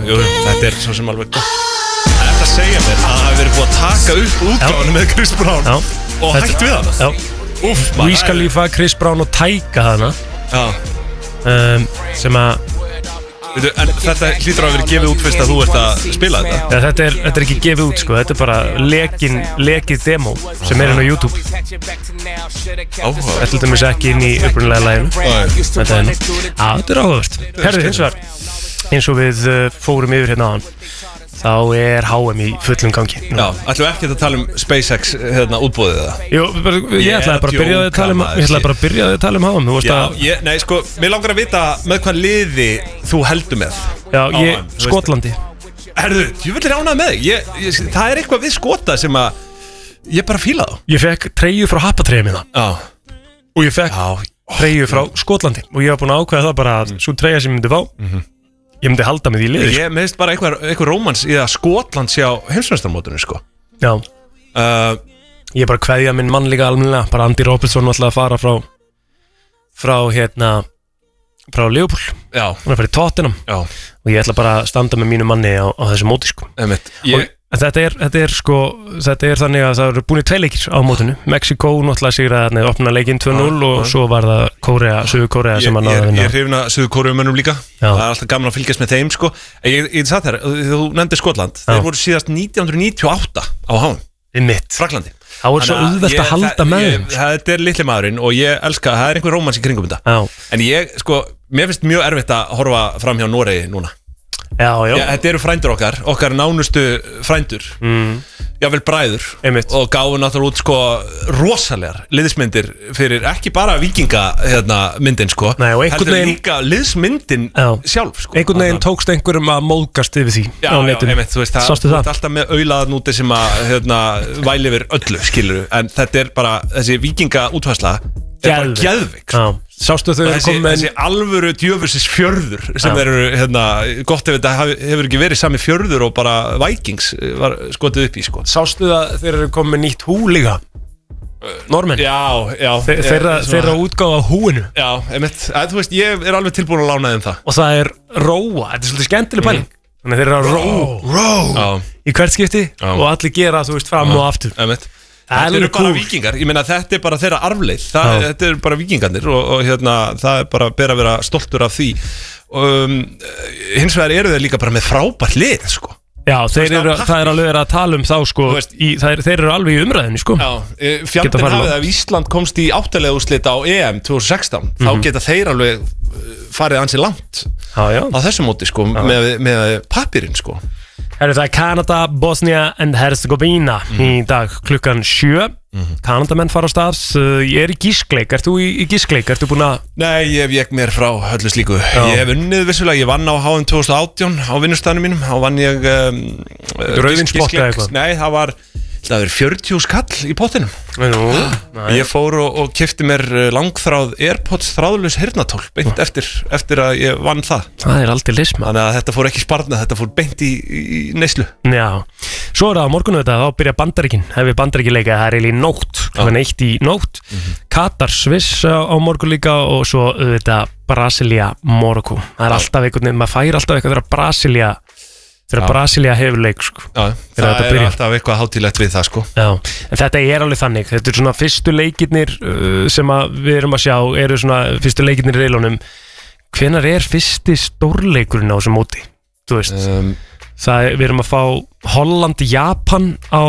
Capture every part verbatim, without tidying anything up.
jú, þetta er svo sem alveg gott. Þetta segja mér að það hefur verið búið að taka upp útgáðinu með Chris Brown Já. og hægt við hana. Já. Úf, Wiz Khalifa, Chris Brown og Tyga hana. Já. Um, sem að Veitu, en þetta hlýtur að vera gefið út fyrst að þú ert að spila þetta? Ja, þetta, er, þetta er ekki gefið út sko, þetta er bara lekin, lekið demo sem er inn á YouTube. Þetta er til dæmis ekki inn í upprunalega laginu. Þetta er henni. Já, þetta er áhugavert. Herðu hins vegar, eins og við fórum yfir hérna á hann, þá er H M í fullum gangi. Já, ætlum við ekki að tala um SpaceX hérna útboðið það? Jú, ég ætlaði bara að byrja að tala um ég ætlaði bara að byrja að tala um H M, þú veist Já, að ég, nei, sko, mér langar að vita með hvað liði þú heldur með. Já, ég, Skotlandi. Herðu, ég vil ránað með þig. Ég, ég, það er eitthvað við Skota sem að ég bara fíla þá. Ég fekk treyju frá Happatreið minna. Já. Og ég fekk treyju frá Skotlandi og ég var búin að ákveða það bara að svo treyja sem ég myndi fá. Mhm. Ég myndi halda mig í liði. Ég meðist bara eitthvað, eitthvað rómans í að Skotland sé á heimsmeistarmótinu, sko. Já. Uh, ég bara kveðja minn mann líka almennilega. Bara Andy Robertson var alltaf að fara frá, frá hérna, frá Liverpool. Já. Hann er að fara í Tottenham. Já. Og ég ætla bara að standa með mínu manni á, á þessu móti, sko. Einmitt. Ég... Og þetta er, þetta er, sko, þetta er þannig að það eru búin í tvei leikir á mótinu. Mexiko náttúrulega sigraði þarna opna leikinn tvö núll og ah, svo var það Kórea, Suður Kórea sem að náða að vinna. Ég er hrifin að Suður Kóreumönnum líka. Já. Það er alltaf gaman að fylgjast með þeim, sko. Ég, ég satt þér, þú nefndir Skotland. Já. Þeir voru síðast nítján hundruð níutíu og átta á H M. Í mitt. Fraklandi. Það voru svo auðvelt að halda með þeim. Þetta er litli maðurinn og ég elska, það er einhver rómans í kringum þetta. Já. En ég, sko, mér finnst mjög erfitt að horfa fram hjá Noregi núna. Já, já. Já, þetta eru frændur okkar, okkar nánustu frændur, mm. jável bræður Einmitt. Og gáðu náttúrulega út sko rosalegar liðsmyndir fyrir ekki bara vikinga hérna, myndin sko, Nei, heldur veginn, líka liðsmyndin já. Sjálf sko. Einhvern veginn tókst einhverjum að móðgast yfir því já, á netinu. Já, einmitt, þú veist, það, þú veist alltaf með aulaðan úti sem að hérna, væli yfir öllu, skilur, en þetta er bara, þessi vikinga útfærsla er bara geðvik sko. Sástu þau þessi, þessi alvöru djöfusins fjörður sem eru, hérna, gott ef þetta hefur ekki verið sami fjörður og bara Vikings var skotið upp í, sko. Sástu það þeir eru komið með nýtt hú líka? Normenn? Já, já. Þe þeirra, þeirra útgáfa húinu? Já, einmitt, að, þú veist, ég er alveg tilbúin að lána þeim það. Og það er róa, þetta er svolítið skemmtileg pæling. Mm. Þannig þeir eru að ró, ró í hvert skipti já. Og allir gera, þú veist, fram já. Og aftur. Einmitt. Það eru bara vikingar, ég meina þetta er bara þeirra arfleið, það, þetta er bara vikingarnir og, og hérna, það er bara ber að vera stoltur af því um, hins vegar eru þeir líka bara með frábært lið, sko. Já, þeir eru, það er alveg að tala um þá, sko, í, er, þeir eru alveg í umræðinni, sko. Já, fjandinn hafið að Ísland komst í áttalega úrslit á E M tvö þúsund og sextán, mm-hmm. þá geta þeir alveg farið ansi langt já, já. Á þessu móti, sko, já. með, með pappirinn, sko. Herru, það er Kanada, Bosnia and Herzegovina mm. í dag klukkan sjö. Mm. Kanadamenn fara á stað. Ég er í gískleik. Ert þú í, í gískleik? Ertu búin að... Nei, ég vék mér frá öllu slíku. Já. Ég hef unnið vissulega. Ég vann á H M tvö þúsund og átján á vinnustæðinu mínum. Þá vann ég... Um, Rauðinspotta eða eitthvað? Nei, það var... Það er fjörutíu skall í pottinum. Nú, ég fór og, og keypti mér langþráð Airpods þráðlaus heyrnartól beint eftir, eftir að ég vann það. Það er aldrei lisma. Þannig að þetta fór ekki sparnað, þetta fór beint í, í neyslu. Já, svo er það á morgunu þetta, þá byrja Bandaríkin, hefur Bandaríkin leika, það er eiginlega í nótt, klukkan eitt í nótt. Mm-hmm. Katar, Sviss á morgun líka og svo þetta Brasilia, Marokko. Það er alltaf einhvern veginn, maður fær alltaf eitthvað þegar Brasilia Þegar Brasilia hefur leik, sko. Já, það er byrja. Alltaf eitthvað hátíðlegt við það, sko. Já, en þetta er alveg þannig. Þetta er svona fyrstu leikirnir uh, sem að við erum að sjá, eru svona fyrstu leikirnir í reilunum. Hvenær er fyrsti stórleikurinn á þessum móti? Þú veist, um, það er, við erum að fá Holland-Japan á,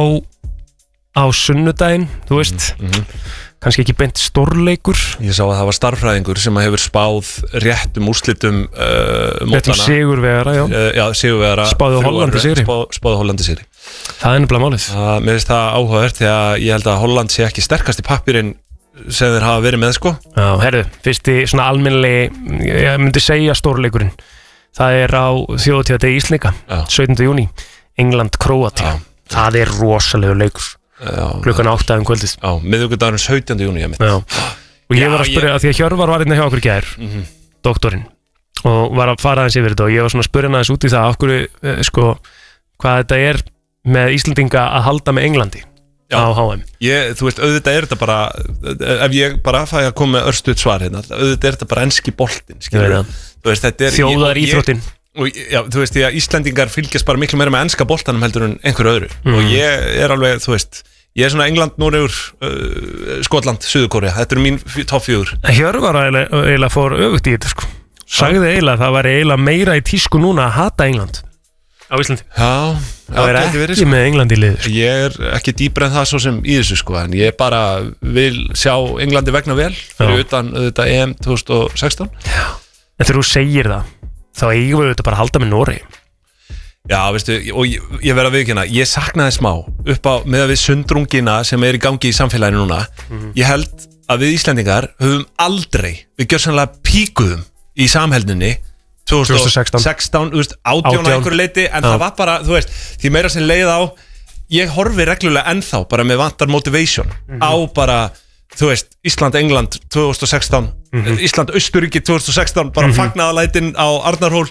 á sunnudaginn, þú veist. Mm-hmm. Kannski ekki beint stórleikur. Ég sá að það var starffræðingur sem hefur spáð réttum úrslitum uh, mótana. Réttum sigurvegara, já. Uh, já, sigurvegara. Spáðu Hollandi sigri. Spá, spáðu Hollandi sigri. Það er nefnilega málið. Uh, mér finnst það áhugavert því að ég held að Holland sé ekki sterkast í pappirinn sem þeir hafa verið með, sko. Já, herru, fyrsti svona almennilegi, ég myndi segja stórleikurinn. Það er á þjóðhátíðardegi Íslendinga, sautjánda júní, England-Króatía. Það er rosalegu leikur. Klukkan átta um kvöldist. Já, miðvikudagurinn sautjánda júní, ég mitt. Já, og ég var að spyrja, að því að Hjörvar var hérna hjá okkur í gær, mm-hmm. doktorinn, og var að fara aðeins yfir þetta og ég var svona að spyrja hann aðeins út í það, okkur, sko, hvað þetta er með Íslendinga að halda með Englandi já. Á H M. Ég, þú veist, auðvitað er þetta bara, ef ég bara fæ að koma með örstuð svar hérna, auðvitað er þetta bara enski boltinn, skilur við. Þú veist, þetta er... Þjóðar íþróttin. og já, þú veist, því að Íslendingar fylgjast bara miklu meira með enska boltanum heldur en einhverju öðru mm. og ég er alveg, þú veist ég er svona England, Noregur, uh, Skotland, Suður-Kórea, þetta er mín topp fjögur. Hjörvar eiginlega fór öfugt í þetta sko, sagði eiginlega það var eiginlega meira í tísku núna að hata England á Íslandi. Já, það er ekki verið, sko. Með England í lið sko. Ég er ekki dýbra en það svo sem í þessu sko, en ég bara vil sjá Englandi vegna vel fyrir utan þetta E M twenty sixteen. Já. En þegar þú segir það þá eigum við þetta bara að halda með Noregi. Já, veistu, og ég, ég verð að viðkynna, ég saknaði smá upp á með að við sundrungina sem er í gangi í samfélaginu núna. Mm-hmm. Ég held að við Íslendingar höfum aldrei, við gjörsamlega píkuðum í samheldninni twenty sixteen, þú veist, átján að einhverju leiti, en Já. Það var bara, þú veist, því meira sem leið á, ég horfi reglulega ennþá bara með vantar motivation mm-hmm. á bara, þú veist, Ísland, England twenty sixteen, mm-hmm. Ísland, Austurríki twenty sixteen, bara mm-hmm. fagnaðalætin á Arnarhól.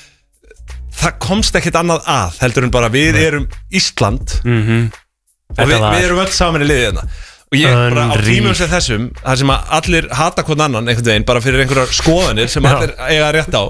Það komst ekkert annað að heldur en bara við erum Ísland mm-hmm. og við, við erum öll saman í liðið hérna og ég bara á tímum sem þessum þar sem að allir hata hvern annan einhvern veginn bara fyrir einhverjar skoðanir sem allir eiga rétt á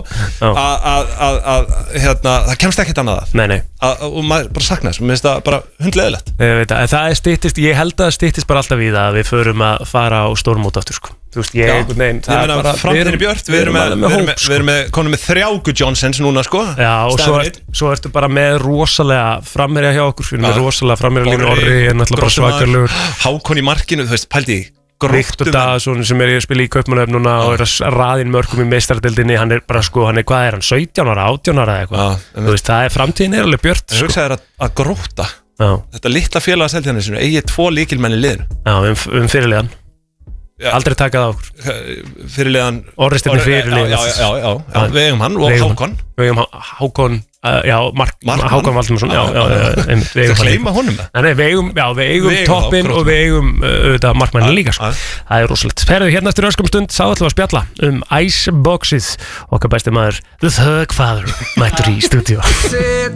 að hérna, það kemst ekkert annað að nei, nei. A, og maður bara sakna þess, mér finnst það bara hundleðilegt. Það er styttist, ég held að það styttist bara alltaf við að við förum að fara á stórmót aftur sko. Þú veist, ég einhvern veginn það er bara framtíðin björt, við erum með, með, með, hóp, sko. Við erum með konum með þrjágu Johnsons núna sko. Já, og svo, er, svo ertu bara með rosalega framherja hjá okkur, við erum með rosalega framherja línu Orri, er náttúrulega bara svakarlegur Hákon í markinu, þú veist, pældi Viktor Daðsson sem er í að spila í Kaupmannahöfn núna og er að raðin mörkum í meistaradeildinni, hann er bara sko, hann er, hvað er hann, sautján ára, átján ára eða eitthvað, þú veist, það er framtíðin er alveg björt sko. Hugsaði þér að, að Grótta, Já. Þetta litla félag að Seltjarnarnesinu eigi tvo lykilmenn í liðinu. Já, um, um fyrirliðan. Já. Aldrei takað á okkur. Fyrirliðan Orri Steinn fyrirliðan. Já, já, já, já, já. Við eigum hann og Hákon. Við eigum Hákon, uh, já, Mark, Hákon Valdimarsson, já, já, já. Við eigum hleyma honum það. Nei, við eigum, já, við eigum toppinn og við eigum auðvitað markmannin líka, sko. Það er rosalegt. Herðu, hérna eftir öskum stund, sá ætlum við að spjalla um Iceboxið. Okkar besti maður, The Thug Father, mættur í stúdíó.